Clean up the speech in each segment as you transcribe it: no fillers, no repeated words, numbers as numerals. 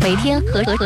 每天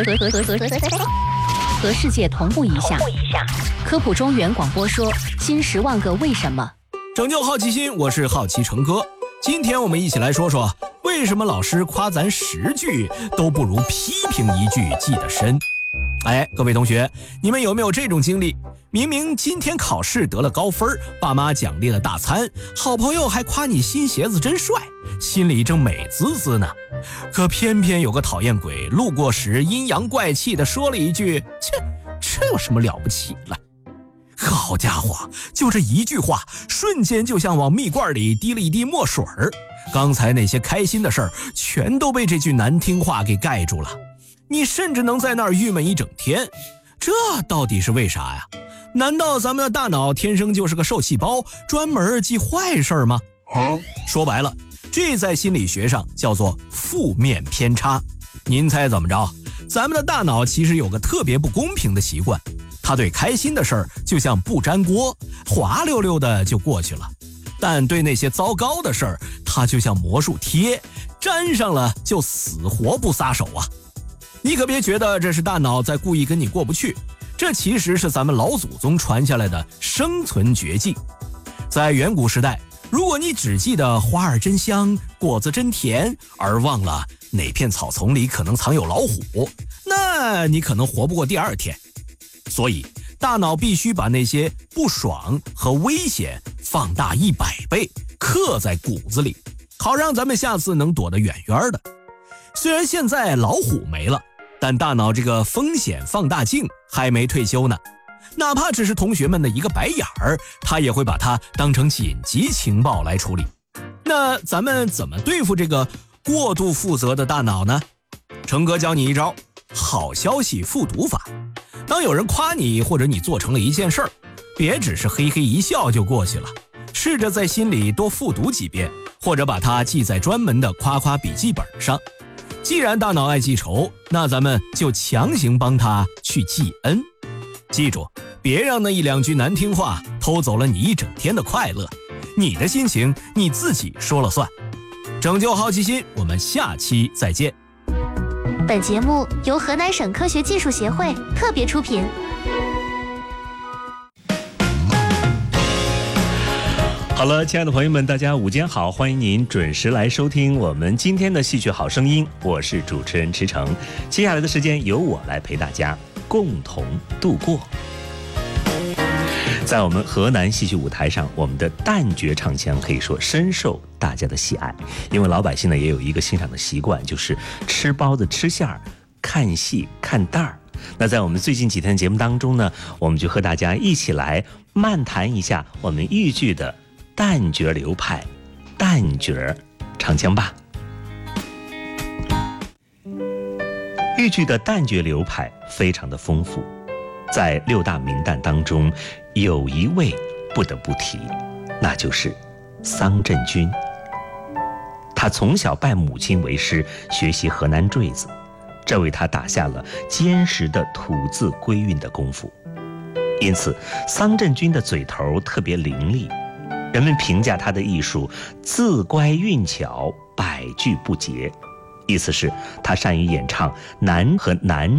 和世界同步一下。科普中原广播说新10万个为什么。 拯救好奇心，我是好奇成哥。今天我们一起来说说，为什么老师夸咱10句都不如批评1句记得深。各位同学，你们有没有这种经历？明明今天考试得了高分，爸妈奖励了大餐，好朋友还夸你新鞋子真帅，心里正美滋滋呢，可偏偏有个讨厌鬼路过时阴阳怪气地说了一句，这有什么了不起了？好家伙，就这一句话，瞬间就像往蜜罐里滴了一滴墨水儿，刚才那些开心的事儿全都被这句难听话给盖住了，你甚至能在那儿郁闷一整天。这到底是为啥呀？难道咱们的大脑天生就是个受气包，专门记坏事吗？说白了，这在心理学上叫做负面偏差。您猜怎么着？咱们的大脑其实有个特别不公平的习惯，它对开心的事儿就像不粘锅，滑溜溜的就过去了，但对那些糟糕的事儿，它就像魔术贴，粘上了就死活不撒手啊。你可别觉得这是大脑在故意跟你过不去，这其实是咱们老祖宗传下来的生存绝技。在远古时代，如果你只记得花儿真香，果子真甜，而忘了哪片草丛里可能藏有老虎，那你可能活不过第2天。所以大脑必须把那些不爽和危险放大100倍，刻在骨子里，好让咱们下次能躲得远远的。虽然现在老虎没了，但大脑这个风险放大镜还没退休呢，哪怕只是同学们的一个白眼儿，他也会把它当成紧急情报来处理。那咱们怎么对付这个过度负责的大脑呢？成哥教你一招好消息复读法。当有人夸你或者你做成了一件事儿，别只是嘿嘿一笑就过去了，试着在心里多复读几遍，或者把它记在专门的夸夸笔记本上。既然大脑爱记仇，那咱们就强行帮他去记恩。记住，别让那1-2句难听话偷走了你一整天的快乐，你的心情你自己说了算。拯救好奇心，我们下期再见。 本节目由河南省科学技术协会特别出品。 好了，亲爱的朋友们，大家午间好，欢迎您准时来收听我们今天的戏曲好声音，我是主持人池诚。接下来的时间由我来陪大家共同度过。在我们河南戏曲舞台上，我们的旦角唱腔可以说深受大家的喜爱，因为老百姓呢也有一个欣赏的习惯，就是吃包子吃馅儿，看戏看旦儿。那在我们最近几天的节目当中呢，我们就和大家一起来漫谈一下我们豫剧的旦角流派、旦角唱腔吧。豫剧的旦角流派非常的丰富，在6大名旦当中，有一位不得不提，那就是桑振军。他从小拜母亲为师，学习河南坠子，这为他打下了坚实的吐字归韵的功夫。因此，桑振军的嘴头特别伶俐，人们评价他的艺术字乖韵巧，百句不竭，意思是他善于演唱男和男